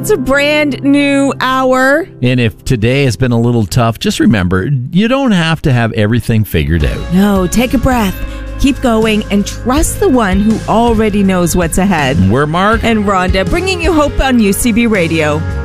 It's a brand new hour. And if today has been a little tough, just remember, you don't have to have everything figured out. No, take a breath. Keep going and trust the one who already knows what's ahead. We're Mark and Rhonda, bringing you hope on UCB Radio.